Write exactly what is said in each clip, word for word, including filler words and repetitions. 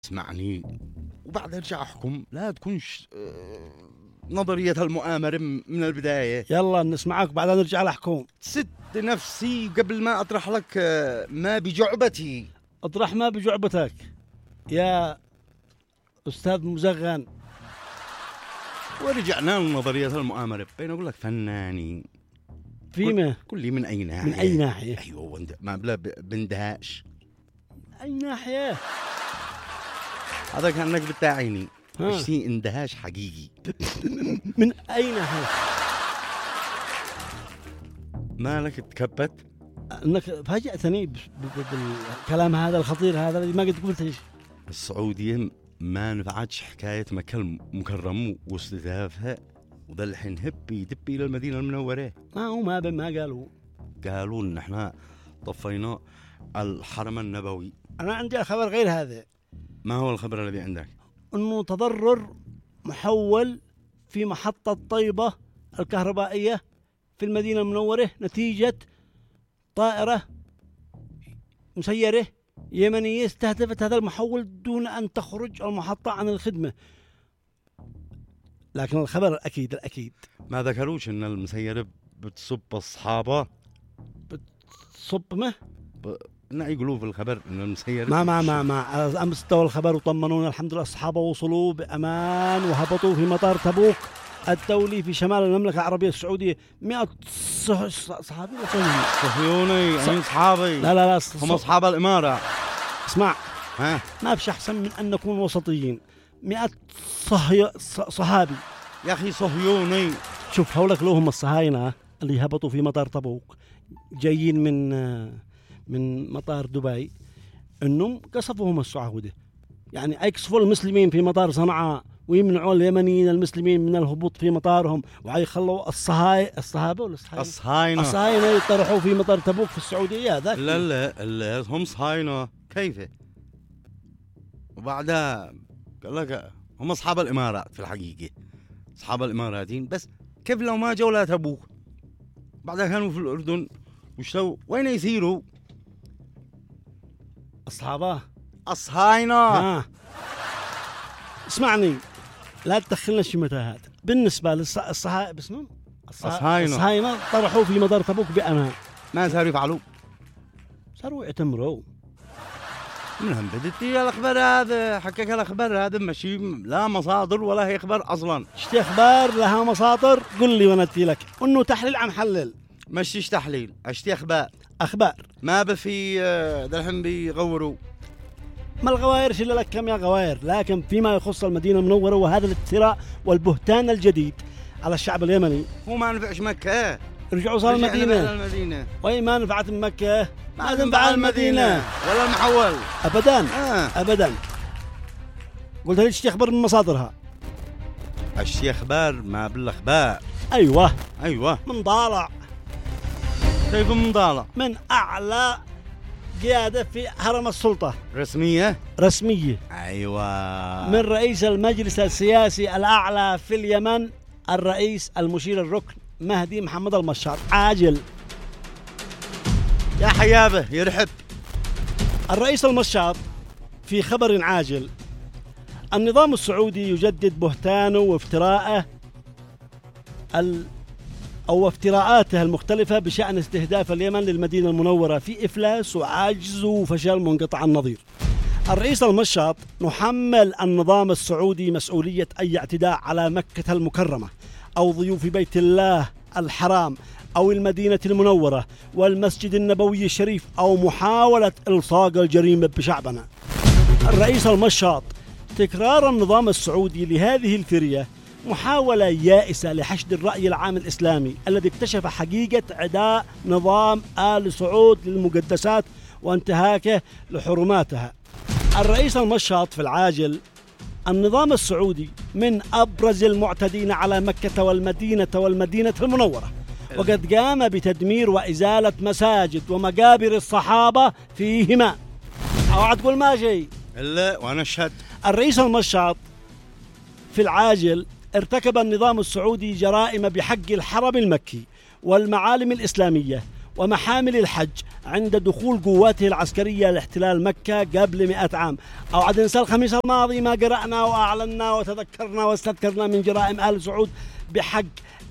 اسمعني وبعد ارجع احكم. لا تكونش نظرية المؤامرة من البداية. يلا نسمعك بعدين نرجع لحكم. سد نفسي قبل ما اطرح لك ما بجعبتي. اطرح ما بجعبتك يا استاذ مزغن. ورجعنا لنظرية المؤامرة. بين اقول لك فناني فيما قل لي من اي ناحية؟ من اي ناحية؟ ايوه ما بلا بندهاش. اي ناحية؟ هذا كأنك بتاعيني اشتي اندهاش حقيقي. من اي ناحية؟ مالك تكبت؟ انك فاجأتني بالكلام هذا الخطير هذا الذي ما قد قلت ايش. السعودية ما نفعتش حكاية مكة المكرم واستضافها، وذا الحين هبي يدبي إلى المدينة المنورة. ما هو ما ما قالوا قالوا إن إحنا طفينا الحرم النبوي. أنا عندي خبر غير هذا. ما هو الخبر الذي عندك؟ إنه تضرر محول في محطة طيبة الكهربائية في المدينة المنورة نتيجة طائرة مسيرة يمنية استهدفت هذا المحول دون أن تخرج المحطة عن الخدمة. لكن الخبر الأكيد الأكيد ما ذكروش إن المسيرة بتصب الصحابة. بتصب ما؟ ب... يقولوا في الخبر إن المسيرة ما ما ما ما أمس استوى الخبر وطمنونا الحمد لله الصحابة وصلوا بأمان وهبطوا في مطار تبوك الدولي في شمال المملكة العربية السعودية. مئة صح... صحابي صهيوني ص... أمين صحابي. لا لا لا ص... هم أصحاب الإمارة. اسمع ها ما بش أحسن من أن نكون وسطيين. مئة صهي... ص... صحابي يا أخي صهيوني. شوف هولك لهم الصهاينة اللي هبطوا في مطار تبوك جايين من من مطار دبي انهم قصفوهم السعودة، يعني يقصفوا المسلمين في مطار صنعاء ويمنعوا اليمنيين المسلمين من الهبوط في مطارهم، ويخلوا الصهاي الصهابة ولا الصهاينة الصهاينة يطرحوا في مطار تبوك في السعودية. ذاك لا لا لا هم صهاينة كيف؟ وبعدها قال لك هم أصحاب الإمارات في الحقيقة، أصحاب الإماراتين. بس كيف لو ما جو لا تبوك؟ بعدها كانوا في الأردن وشتوا وين يسيروا؟ أصحابه الصهاينة. آه. اسمعني لا تدخلنا شي متاهات. بالنسبة للصهاينة باسمهم الصهاينة الصهاينة طرحوا في مطار تبوك بأمان. ما صاروا يفعلوا؟ صاروا يعتمروا. منهم بدتي الأخبار هذا حكاك الأخبار هذا ماشي لا مصادر ولا هي أخبار أصلا. اشتي أخبار لها مصادر قل لي ونتي لك. إنه تحليل عن حلل. ماشيش تحليل اشتي أخبار. أخبار ما بفي دلهم بيغوروا. ما الغواير شل لك كم يا غواير، لكن فيما يخص المدينة المنورة وهذا الافتراء والبهتان الجديد على الشعب اليمني. هو ما نفعش مكة. رجعوا صار المدينة. المدينة وين ما نفعت مكة ما تنفع المدينة ولا المحول أبدا. آه. أبدا. قلت لي اشتي أخبار من مصادرها. اشتي أخبار ما بالأخبار. أيوة أيوة من ضالع. كيف من ضالع؟ من أعلى قيادة في هرم السلطة. رسمية؟ رسمية. أيوة. من رئيس المجلس السياسي الأعلى في اليمن الرئيس المشير الركن مهدي محمد المشاط. عاجل يا حيابه يرحب. الرئيس المشاط في خبر عاجل: النظام السعودي يجدد بهتانه وافتراءه ال أو افتراءاته المختلفة بشأن استهداف اليمن للمدينة المنورة في إفلاس وعجز وفشل منقطع النظير. الرئيس المشاط: نحمل النظام السعودي مسؤولية أي اعتداء على مكة المكرمة أو ضيوف بيت الله الحرام أو المدينة المنورة والمسجد النبوي الشريف أو محاولة إلصاق الجريمة بشعبنا. الرئيس المشاط: تكرار النظام السعودي لهذه الفرية محاولة يائسة لحشد الرأي العام الإسلامي الذي اكتشف حقيقة عداء نظام آل سعود للمقدسات وانتهاكه لحرماتها. الرئيس المشاط في العاجل: النظام السعودي من أبرز المعتدين على مكة والمدينة والمدينة المنورة، وقد قام بتدمير وإزالة مساجد ومقابر الصحابة فيهما. أو تقول ما شيء؟ لا وأنا أشهد. الرئيس المشاط في العاجل: ارتكب النظام السعودي جرائم بحق الحرم المكي والمعالم الإسلامية ومحامل الحج عند دخول قواته العسكرية لاحتلال مكة قبل مئة عام. أو عاد ننسى الخميس الماضي ما قرأنا وأعلنا وتذكرنا واستذكرنا من جرائم آل سعود بحق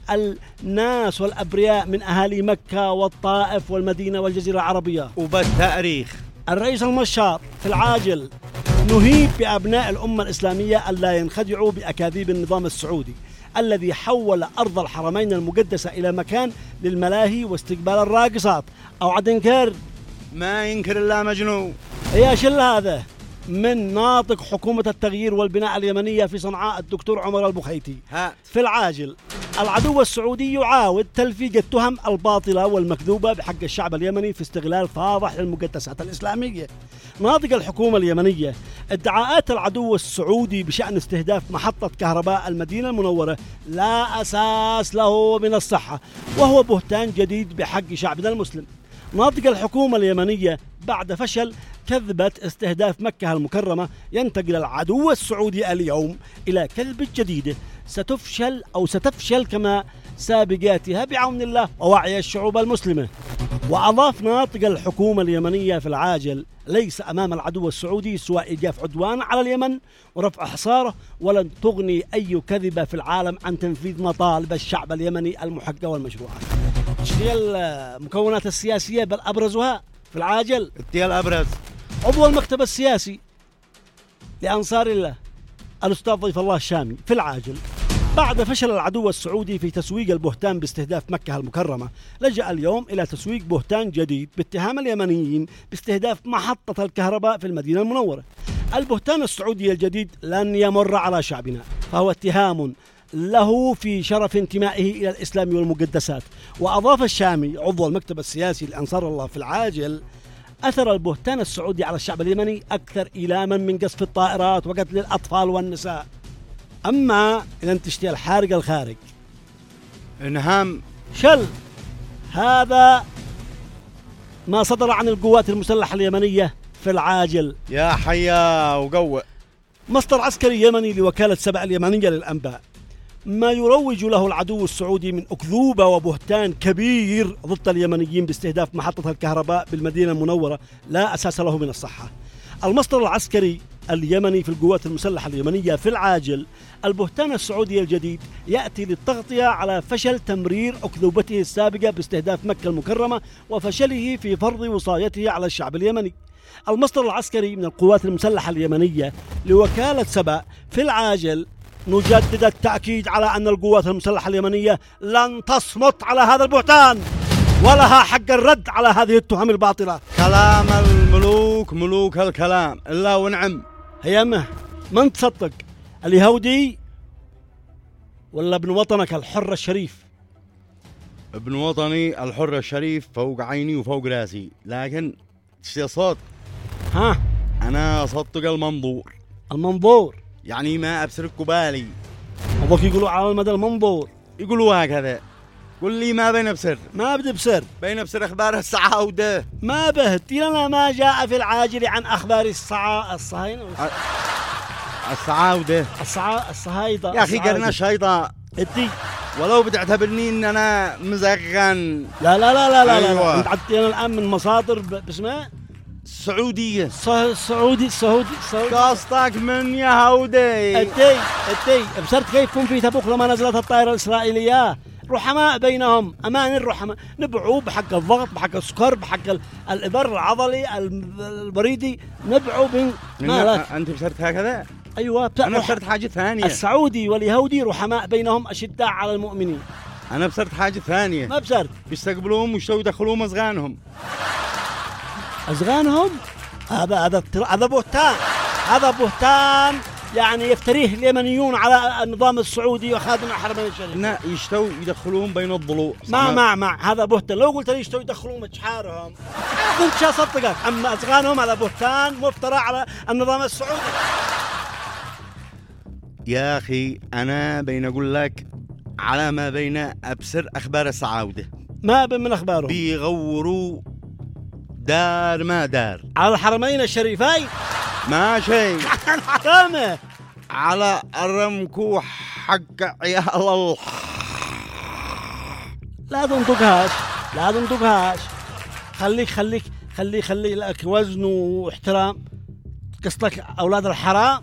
الناس والأبرياء من أهالي مكة والطائف والمدينة والجزيرة العربية. وبالتاريخ الرئيس المشار في العاجل نهيب بأبناء الأمة الإسلامية ألا ينخدعوا بأكاذيب النظام السعودي الذي حول أرض الحرمين المقدسة إلى مكان للملاهي واستقبال الراقصات. أو عاد إنكار ما ينكر إلا مجنون. يا شل هذا من ناطق حكومة التغيير والبناء اليمنية في صنعاء الدكتور عمر البخيتي. هات. في العاجل العدو السعودي يعاود تلفيق التهم الباطلة والمكذوبة بحق الشعب اليمني في استغلال فاضح للمقدسات الإسلامية. ناطق الحكومة اليمنية ادعاءات العدو السعودي بشأن استهداف محطة كهرباء المدينة المنورة لا أساس له من الصحة، وهو بهتان جديد بحق شعبنا المسلم. ناطق الحكومة اليمنية بعد فشل كذبة استهداف مكة المكرمة ينتقل العدو السعودي اليوم إلى كذبة جديدة ستفشل أو ستفشل كما سابقاتها بعون الله ووعي الشعوب المسلمة. وأضاف ناطق الحكومة اليمنية في العاجل ليس أمام العدو السعودي سوى إيجاف عدوان على اليمن ورفع حصاره، ولن تغني أي كذبة في العالم عن تنفيذ مطالب الشعب اليمني المحقة والمشروعة. هي المكونات السياسية بل أبرزها في العاجل التي الأبرز عضو المكتب السياسي لأنصار الله الأستاذ ضيف الله الشامي في العاجل بعد فشل العدو السعودي في تسويق البهتان باستهداف مكة المكرمة لجأ اليوم إلى تسويق بهتان جديد باتهام اليمنيين باستهداف محطة الكهرباء في المدينة المنورة. البهتان السعودي الجديد لن يمر على شعبنا، فهو اتهام له في شرف انتمائه إلى الإسلام والمقدسات. وأضاف الشامي عضو المكتب السياسي لأنصار الله في العاجل أثر البهتان السعودي على الشعب اليمني أكثر إيلاما من قصف الطائرات وقتل الأطفال والنساء. أما إذا تشتي الحارق الخارج انهام شل هذا ما صدر عن القوات المسلحة اليمنية في العاجل. يا حيا وقوة. مصدر عسكري يمني لوكالة سبع اليمنية للأنباء ما يروج له العدو السعودي من أكذوبة وبهتان كبير ضد اليمنيين باستهداف محطة الكهرباء بالمدينة المنورة لا أساس له من الصحة. المصدر العسكري اليمني في القوات المسلحة اليمنية في العاجل البهتان السعودي الجديد يأتي للتغطية على فشل تمرير أكذوبته السابقة باستهداف مكة المكرمة وفشله في فرض وصايته على الشعب اليمني. المصدر العسكري من القوات المسلحة اليمنية لوكالة سبأ في العاجل نجدد التأكيد على أن القوات المسلحة اليمنية لن تصمت على هذا البهتان ولها حق الرد على هذه التهم الباطلة. كلام الملوك ملوك الكلام إلا ونعم. هيامه من تصدق اليهودي ولا ابن وطنك الحر الشريف؟ ابن وطني الحر الشريف فوق عيني وفوق راسي، لكن تشتي صوت ها أنا أصدق المنظور. المنظور يعني ما أبصر بالي. أبوك يقولوا على المدى المنظور، يقولوا هكذا. قل لي ما بين بسر. ما بدي بسر. بين بسر أخبار السعودة. ما بهت لنا ما جاء في العاجل عن أخبار الصعا الصهاينة السعودة الصعا الصهايدة. يا أخي قرنا شيطان إدي ولو بتعتبرني إن أنا مزغن. لا لا لا لا لا, أيوة. لا. أنت عطينا الآن من مصادر باسمها السعودية. السعودي السعودي قصدك من يهودي. إدي إدي بصرت كيف كن في تبوك لما نزلت الطائرة الإسرائيلية رحماء بينهم أمان الرحماء نبعوا بحق الضغط بحق السكر بحق الإبر العضلي البريدي نبعوا بين مالك. أنت بصرت هكذا؟ أيوة أنا بصرت حاجة ثانية. السعودي واليهودي رحماء بينهم أشداء على المؤمنين. أنا بصرت حاجة ثانية. ما بصرت بيستقبلوهم ويشتوا يدخلوهم أزغانهم. أزغانهم هذا هذا هذا بهتان هذا بهتان يعني يفتريه اليمنيون على النظام السعودي وخادم الحرمين الشريفين. لا يشتوا يدخلوهم بين الضلوع. ما ما ما هذا بهتان. لو قلت لي يشتوا يدخلوهم مشحارهم كنت أصدقك. أما أزغانهم هذا بهتان مفترى على النظام السعودي. يا أخي أنا بين أقول لك على ما بين أبصر أخبار السعودة. ما بين من أخبارهم بيغوروا دار ما دار على الحرمين الشريفين ما شيء حرامه على الرمكو حق عيال الله. لا تنطقهاش لا تنطقهاش. خليك خليك خليك خلي لك وزن واحترام. قصدك اولاد الحرام.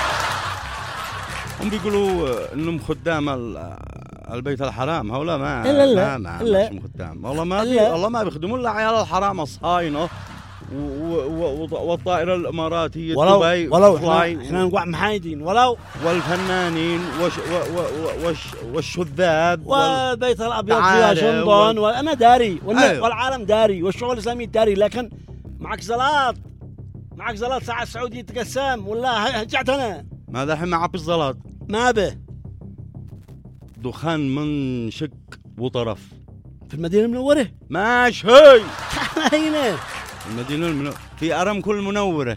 هم بيقولوا انهم خدام ال- البيت الحرام. هؤلاء ما إلا إلا. ما ما إلا. مش خدام والله. ما بي إلا. والله ما بيخدمون الا عيال الحرام الصهاينه و- و- و- والطائره الاماراتيه ولو دبي ولو فلاي احنا, احنا نقع محايدين ولو والفنانين وش و و وش والشذاب وال... والبيت الابيض فيها تعالى شنطن وال- وانا داري والنا- أيوه. والعالم داري والشغل الاسلامي داري. لكن معك زلاط معك زلاط ساعة السعودية تقسم ولا هجعت انا ما الحين ما عبي الزلط. ما به. دخان من شق وطرف في المدينة المنورة. ماشي هي هنا المدينه المنورة في ارامكو المنوره.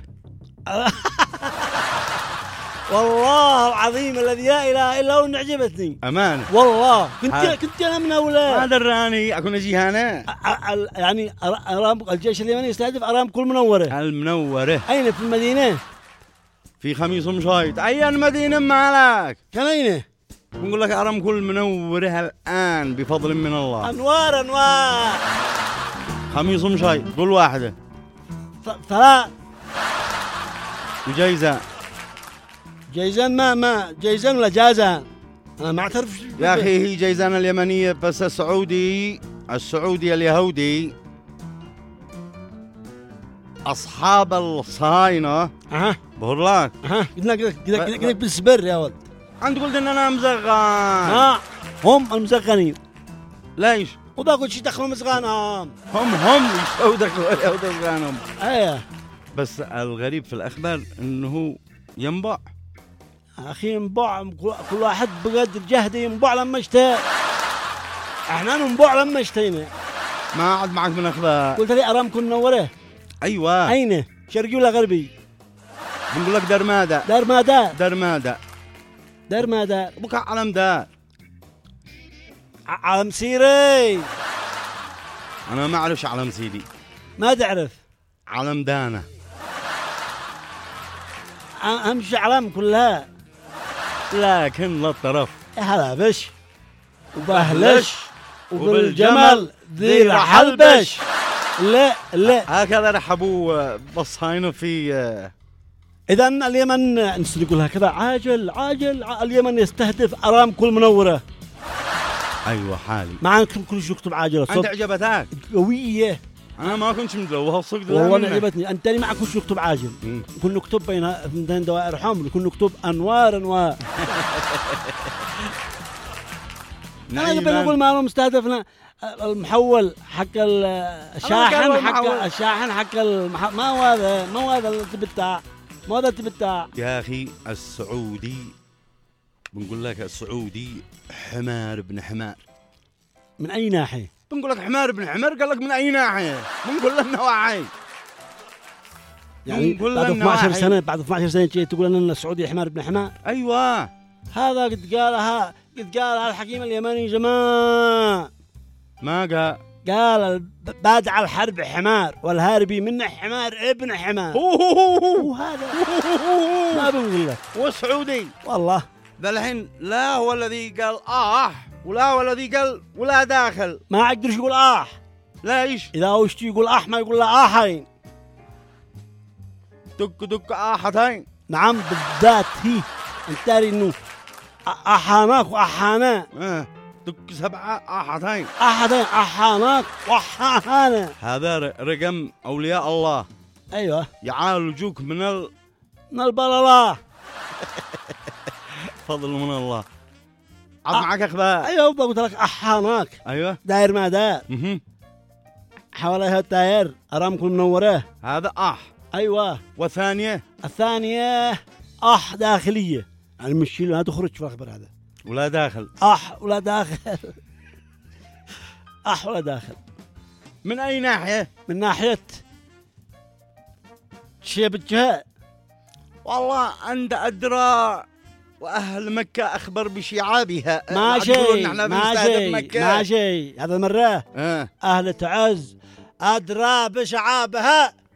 والله العظيم الذي لا اله الا هو إن عجبتني امانه والله. كنت هذا- كنت انا من اولاد ما دراني اكون اجي هنا. أ- ال- يعني أر- ارام الجيش اليمني يستهدف ارامكو المنورة. المنوره اين في المدينة؟ في خميس مشايط. اي المدينه مالك؟ كان اين؟ بنقول لك ارامكو المنوره الان بفضل من الله. انوار انوار. خميس مشايط قول واحده ث- ثلاث وجايزه. جيزان. ما ما جيزان ولا جازان؟ انا ما اعترف. يا اخي هي جيزان اليمنيه بس السعودي السعودي اليهودي اصحاب الصهاينه اها بقول لك. اها قلنا قلنا قلنا قلنا بالسبر يا ولد. انت قلت ان انا مزغان. ها هم المزغنين ليش؟ وذاك الشيء دخلوا مزغانهم. هم هم يسووا دخلوا اليهود مزغانهم. ايه بس الغريب في الاخبار انه ينبع. اخي ينبع كل واحد بقدر جهده ينبع لما اشتهى. احنا ننبع لما اشتهينا. ما عاد معك من اخبار. قلت لي ارامكو منوره. ايوه اين؟ شرقي ولا غربي؟ بنقول لك درماده. دار ما دار درماده دار ما دار. بك علم دار. ع- علم سيري. انا ما اعرفش علم سيدي. ما تعرف. علم دانا. أ- امشي علم كلها. لكن للطرف يا هلا بش وبهلش وبالجمل ذي رحلبش. لا لا. هكذا رحبوا بصهاينه في. اذا اليمن نصير نقول هكذا عاجل عاجل ع- اليمن يستهدف ارامكو المنوره. ايوه حالي. مع انكم كل شيء يكتب عاجل انت صدق عجبتك؟ قويه. انا ما كنت مدلوها الصدق. والله عجبتني. انت اللي معك كل شيء يكتب عاجل. مم. كل نكتب بين بين دوائر حمر. كل نكتب انوار انوار. انا قبل نقول ما هو مستهدفنا المحول حق ال- الشاحن قالوا حق المحول. الشاحن حق المح... ما هو هذا ما هو هذا اللي بتاع ما هو هذا اللي بتاع. يا اخي السعودي بنقول لك السعودي حمار ابن حمار. من اي ناحيه؟ بنقول لك حمار ابن حمار قال لك من اي ناحيه؟ من كل النواحي. يعني من كل بعد النواحي. اثناشر سنه بعد اثناشر سنه جاي تقول ان السعودي حمار ابن حمار. ايوه هذا قد قالها قد قالها الحكيم اليمني يا جماعه. ما قال. قال الب- بادع الحرب حمار والهاربي منه حمار ابن حمار. وهذا ما بنقول لك والسعودي والله. ذا الحين لا هو الذي قال اه ولا هو الذي قال ولا داخل. ما يقدرش يقول آه. ليش؟ إذا هو يشتي يقول آه ما يقول لا آهين. دك دك آحتين. نعم بالذات هي. أنت داري إنه أ- أحاناك وأحانا. اه دك سبعة آحتين. أحدين أحاناك وأحانا. هذا ر- رقم أولياء الله أيوه يعالجوك من الفضل من البلالة. من الله. عاد آه. معك أخبار. أيوه بالضبط قلت لك أحاناك. أيوه. داير ما داير مهم. حواليها الداير أرامكو المنورة. هذا آح. أيوه. وثانية الثانية أح داخلية. يعني مش ما تخرج في الأخبار هذا. ولا داخل. أح ولا داخل. أح ولا داخل. من أي ناحية؟ من ناحية شيء بالجهة. والله أنت أدرى وأهل مكة أخبر بشعابها. ما عاد يقولون شيء نحن ما بنستهدف شيء مكة. ما شيء هذا مرة آه. أهل تعز أدرى بشعابها